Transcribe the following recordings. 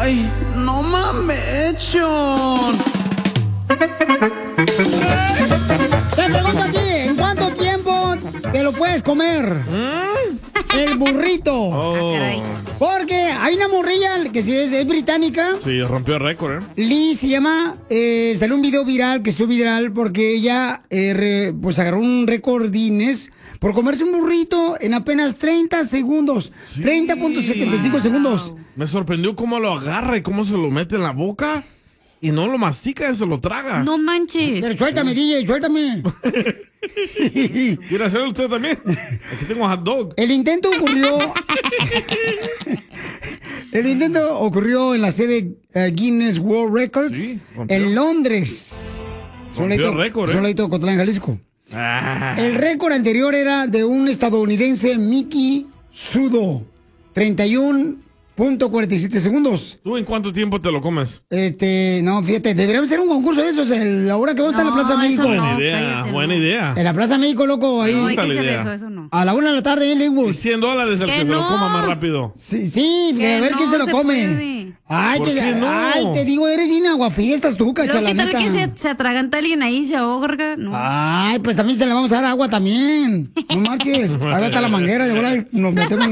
Ay, no mames. Te pregunto aquí, ¿en cuánto tiempo te lo puedes comer? El burrito. Oh. Porque hay una morrilla que sí es británica. Sí, rompió récord, Liz se llama, salió un video viral que es viral porque ella pues agarró un récord Guinness por comerse un burrito en apenas 30 segundos. Sí. 30.75 segundos. Me sorprendió cómo lo agarra y cómo se lo mete en la boca y no lo mastica, se lo traga. No manches. Pero suéltame, DJ, suéltame. ¿Quiere hacerlo usted también? Aquí tengo hot dog. El intento ocurrió en la sede Guinness World Records, sí, en Londres. Rompió récord, Soledito, Cotlán, Jalisco. El récord anterior era de un estadounidense, Mickey Sudo, 31.47 segundos. ¿Tú en cuánto tiempo te lo comes? No, fíjate, deberíamos hacer un concurso de esos la hora que vamos a estar en la Plaza México. Buena idea. En la Plaza México, loco, ahí. No, hay que hacer eso no. A la 1 de la tarde en Linwood. $100 el que se lo coma más rápido. Sí, a ver quién se lo come. Puede. Ay, ¿Por qué no? Ay, te digo, eres bien aguafiestas tú, cachalaneta. ¿Qué tal que se atraganta alguien ahí y se ahoga? No. Ay, pues también se le vamos a dar agua también. No marches. Ahí está la manguera, de verdad nos metemos.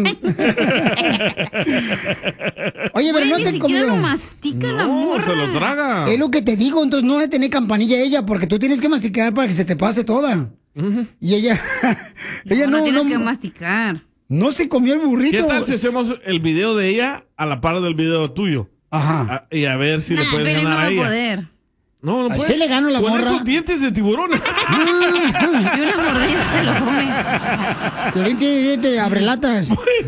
Oye, pero no se comió. Lo mastica la morra. Se lo traga. Es lo que te digo, entonces no debe tener campanilla ella, porque tú tienes que masticar para que se te pase toda. Y ella no tienes que masticar. No se comió el burrito. ¿Qué tal si hacemos el video de ella a la par del video tuyo? Ajá. Y a ver si le puedes ganar a ella. Poder. No puede. Sí le gano la morra. Con esos dientes de tiburón. Y una mordida se lo come. Piolín tiene dientes de abrelatas.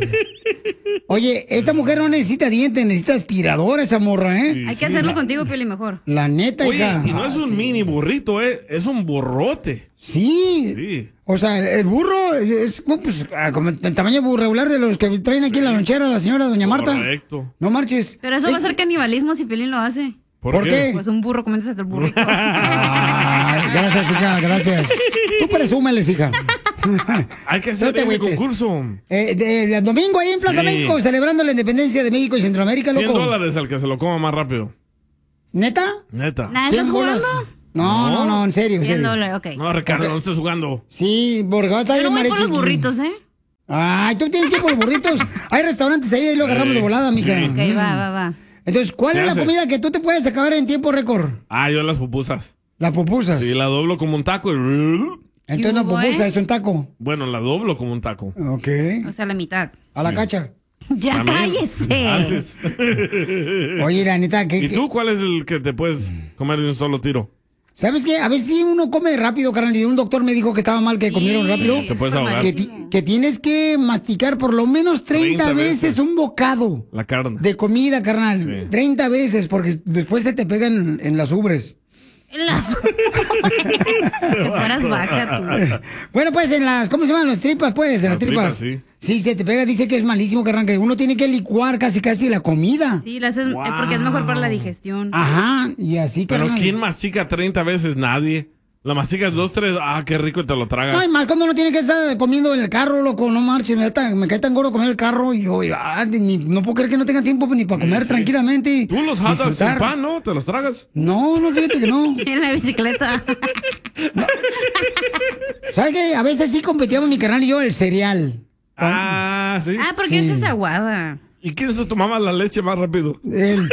Oye, esta mujer no necesita dientes, necesita aspiradora esa morra, ¿eh? Sí, hay que hacerlo contigo, Pioli, mejor. La neta, hija. Y no es un mini burrito, es un burrote. Sí. O sea, el burro es pues, como el tamaño regular de los que traen aquí en la lonchera la señora doña Marta. Correcto. No marches. Pero eso va a ser canibalismo si Piolín lo hace. ¿Por qué? Pues un burro comiéndose hasta el burrito. Ay, gracias, hija, gracias. Tú presúmeles, hija. Hay que hacer ese concurso. El domingo ahí en Plaza México, celebrando la independencia de México y Centroamérica, loco. $100 al que se lo coma más rápido. ¿Neta? ¿Estás jugando? No, en serio. $100, ok. No, Ricardo, no estás jugando. Sí, porque va a estar bien mariachi. Pero voy por los burritos, ¿eh? Ay, tú tienes tiempo de burritos. Hay restaurantes ahí y lo agarramos de volada, mija. Sí. Ok, va. Entonces, ¿cuál es la comida que tú te puedes acabar en tiempo récord? Yo las pupusas. ¿Las pupusas? Sí, la doblo como un taco. Entonces una pupusa es un taco. Bueno, la doblo como un taco. Ok. O sea, la mitad. A la cacha. Ya cállese. Antes. Oye, la neta, ¿Y tú cuál es el que te puedes comer de un solo tiro? ¿Sabes qué? A veces uno come rápido, carnal. Y un doctor me dijo que estaba mal que comieron rápido. Te puedes ahogar. Que tienes que masticar por lo menos 30 veces un bocado. La carne. De comida, carnal. Sí. 30 veces, porque después se te pegan en las ubres. En las... Te fueras vaca, tú. Bueno, pues en las... ¿Cómo se llaman? Las tripas, pues. En las tripas. Sí. Sí, se te pega. Dice que es malísimo, carnal, que uno tiene que licuar casi la comida. Sí, porque es mejor para la digestión. Ajá, y así, carnal. Pero carnal. ¿quién mastica 30 veces? Nadie. La masticas 2, 3, qué rico y te lo tragas. No, y más cuando uno tiene que estar comiendo en el carro, loco, no marches, me cae tan gordo comer el carro y yo, no puedo creer que no tenga tiempo ni para comer tranquilamente. Tú los hot dogs sin pan, ¿no? ¿Te los tragas? No, fíjate que no. En la bicicleta. No. ¿Sabes qué? A veces sí competíamos mi canal y yo el cereal. Sí. Porque eso es aguada. ¿Y quién se tomaba la leche más rápido? Él.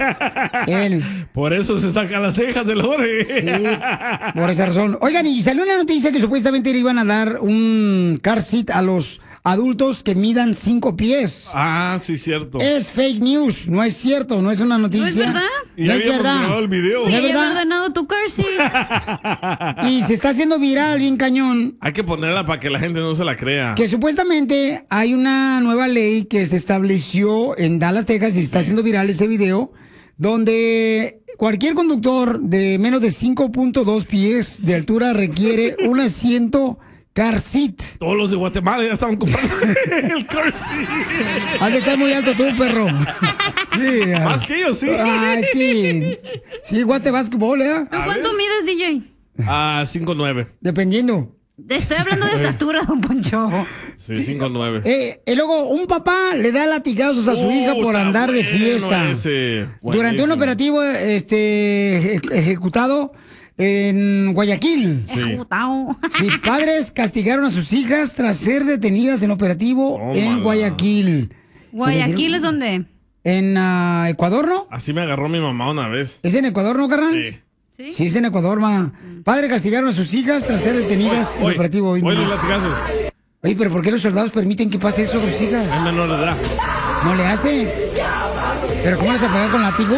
Por eso se saca las cejas del Jorge. Sí, por esa razón. Oigan, y salió una noticia que supuestamente le iban a dar un car seat a los adultos que midan 5 pies. Sí, cierto. Es fake news, no es cierto, no es una noticia. ¿No es verdad? Y habíamos grabado el video. ¿No es verdad? ganado tu car seat. Y se está haciendo viral bien cañón. Hay que ponerla para que la gente no se la crea. Que supuestamente hay una nueva ley que se estableció en Dallas, Texas, y está haciendo viral ese video, donde cualquier conductor de menos de 5.2 pies de altura requiere un asiento car seat. Todos los de Guatemala ya estaban comprando el car seat. Has de estar muy alto tú, perro. Sí, más que yo, sí. Sí. Sí, Guate Basketball, ¿eh? ¿Tú cuánto mides, DJ? 5'9". Dependiendo. Estoy hablando de estatura, don Poncho. Sí, 5'9". Y luego, un papá le da latigazos a su hija por andar de fiesta. Durante un operativo ejecutado en Guayaquil. Sí. Sí, padres castigaron a sus hijas tras ser detenidas en operativo en Guayaquil. ¿Guayaquil es dónde? En Ecuador, ¿no? Así me agarró mi mamá una vez. ¿Es en Ecuador, no, carnal? Sí. ¿Sí? Sí, es en Ecuador, ma. Padres castigaron a sus hijas tras ser detenidas en operativo. Hoy los latigazos. Oye, pero ¿por qué los soldados permiten que pase eso con sus hijas? Es menor de edad. ¿No le hace? ¿Pero cómo les a pegar con látigo?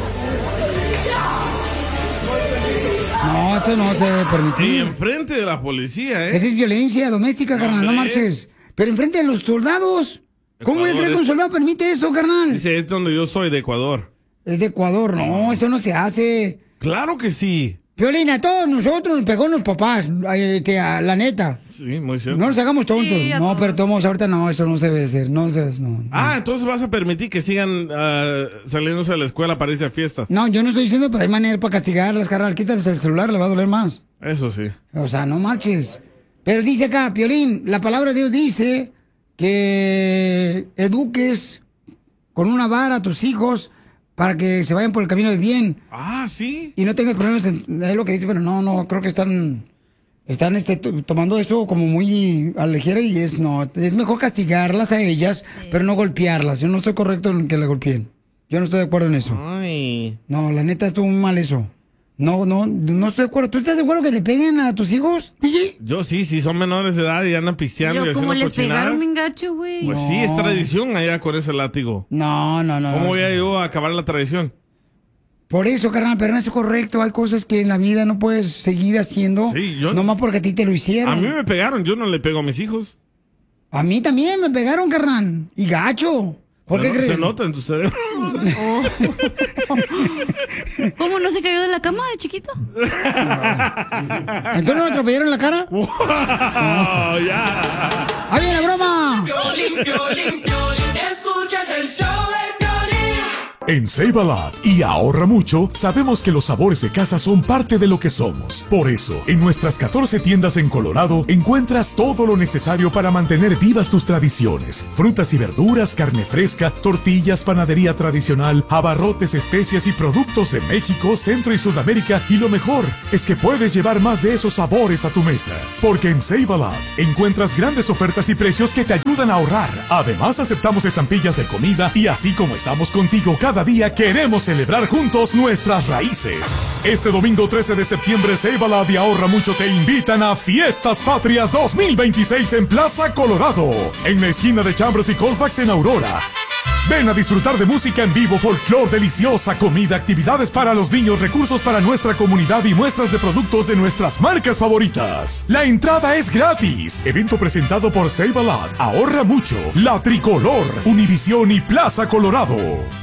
No, eso no se debe Y permitir. enfrente de la policía, ¿eh? Esa es violencia doméstica, carnal, no Hombre. marches. Pero enfrente de los soldados. ¿Cómo voy a creer que un es- soldado permite eso, carnal? Dice, es donde yo soy, de Ecuador. Es de Ecuador, no, eso no se hace. Claro que sí. Piolín, a todos nosotros nos pegó los papás, la neta. Sí, muy cierto. No nos hagamos tontos. Sí, a No, todos. pero tomos ahorita no, eso no se debe hacer. No se debe, no. Ah, entonces vas a permitir que sigan saliéndose de la escuela para irse a fiestas. No, yo no estoy diciendo, pero hay manera para castigarlas, carnal. Quítales el celular, le va a doler más. Eso sí. O sea, no marches. Pero dice acá, Piolín, la palabra de Dios dice que eduques con una vara a tus hijos para que se vayan por el camino del bien Ah, sí. y no tengas problemas. Es lo que dice, pero no, creo que están tomando eso como muy a la ligera y es mejor castigarlas a ellas, pero no golpearlas. Yo no estoy correcto en que la golpeen. Yo no estoy de acuerdo en eso. Ay. No, la neta estuvo muy mal eso. No estoy de acuerdo. ¿Tú estás de acuerdo que le peguen a tus hijos, DJ? Yo sí, son menores de edad y andan pisteando y Pero haciendo como les cochinadas. pegaron bien gacho, güey. Pues sí, es tradición allá con ese látigo. No. ¿Cómo voy a yo a acabar la tradición? Por eso, carnal, pero no es correcto. Hay cosas que en la vida no puedes seguir haciendo. Sí, yo- Nomás porque a ti te lo hicieron. A mí me pegaron, yo no le pego a mis hijos. A mí también me pegaron, carnal. Y gacho. ¿Por qué crees? Se nota en tu cerebro. ¿Cómo no se cayó de la cama de chiquito? ¿Entonces no me atropellaron en la cara? Oh, ya. ¡Ahí viene la broma! Escuchas el show de Piolín. En Save a Lot y ahorra mucho, sabemos que los sabores de casa son parte de lo que somos. Por eso, en nuestras 14 tiendas en Colorado encuentras todo lo necesario para mantener vivas tus tradiciones. Frutas y verduras, carne fresca, tortillas, panadería tradicional, abarrotes, especias y productos de México, Centro y Sudamérica. Y lo mejor es que puedes llevar más de esos sabores a tu mesa. Porque en Save a Lot encuentras grandes ofertas y precios que te ayudan a ahorrar. Además, aceptamos estampillas de comida y así como estamos contigo cada día, queremos celebrar juntos nuestras raíces. Este domingo 13 de septiembre, Save a Lot y Ahorra Mucho te invitan a Fiestas Patrias 2026 en Plaza Colorado, en la esquina de Chambers y Colfax en Aurora. Ven a disfrutar de música en vivo, folclore deliciosa, comida, actividades para los niños, recursos para nuestra comunidad y muestras de productos de nuestras marcas favoritas. La entrada es gratis. Evento presentado por Save a Lot, Ahorra Mucho, La Tricolor, Univisión y Plaza Colorado.